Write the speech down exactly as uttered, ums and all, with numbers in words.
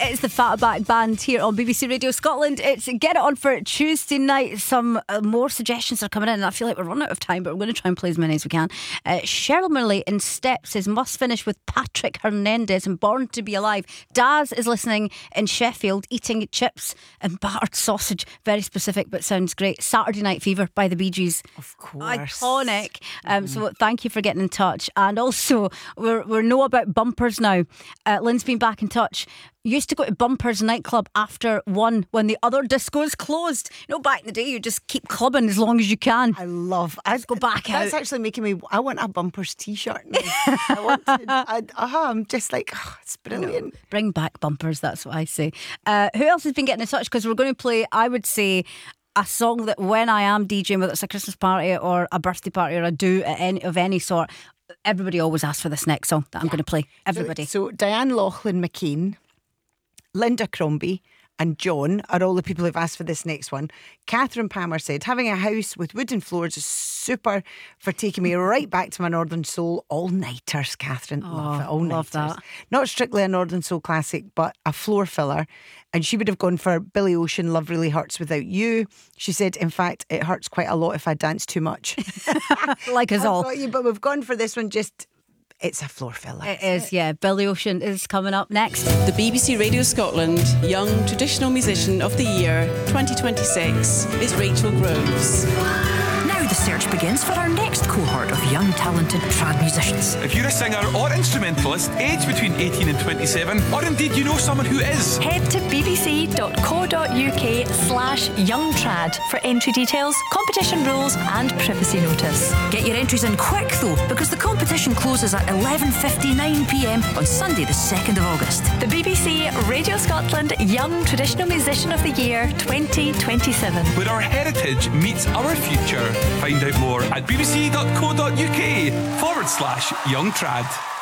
It's the Fatback Band here on B B C Radio Scotland. It's Get It On for Tuesday night. Some uh, more suggestions are coming in, and I feel like we're running out of time, but we're going to try and play as many as we can. uh, Cheryl Murley in Step says must finish with Patrick Hernandez and Born to Be Alive. Daz is listening in Sheffield, eating chips and battered sausage. Very specific, but sounds great. Saturday Night Fever by the Bee Gees. Of course. Iconic. um, mm. So thank you for getting in touch. And also we're, we're know about bumpers now. uh, Lynn's been back in touch. Used to go to Bumpers nightclub after one when the other discos closed. You know, back in the day, you just keep clubbing as long as you can. I love. I'd go back that's out. That's actually making me. I want a Bumpers t-shirt now. I want. To, I, uh-huh, I'm just like, oh, it's brilliant. Bring back Bumpers. That's what I say. Uh, who else has been getting in touch? Because we're going to play, I would say, a song that when I am DJing, whether it's a Christmas party or a birthday party or a do at any, of any sort, everybody always asks for this next song that I'm yeah. going to play. Everybody. So, so Diane Laughlin McCain, Linda Crombie and John are all the people who've asked for this next one. Catherine Palmer said, having a house with wooden floors is super for taking me right back to my Northern Soul. All-nighters, Catherine. Oh, love it. All-nighters. Love that. Not strictly a Northern Soul classic, but a floor filler. And she would have gone for Billy Ocean, Love Really Hurts Without You. She said, in fact, it hurts quite a lot if I dance too much. Like us all. You, but we've gone for this one just... It's a floor filler. It is, it? yeah. Billy Ocean is coming up next. The B B C Radio Scotland Young Traditional Musician of the Year twenty twenty-six is Rachel Groves. Now the search begins for our next cohort of young talented trad musicians. If you're a singer or instrumentalist aged between eighteen and twenty-seven, or indeed you know someone who is, head to bbc.co.uk slash youngtrad for entry details, competition rules and privacy notice. Get your entries in quick though, because the competition closes at eleven fifty-nine p m on Sunday the second of August. The B B C Radio Scotland Young Traditional Musician of the Year twenty twenty-seven. Where our heritage meets our future. Find out more at bbc.co.uk forward slash youngtrad.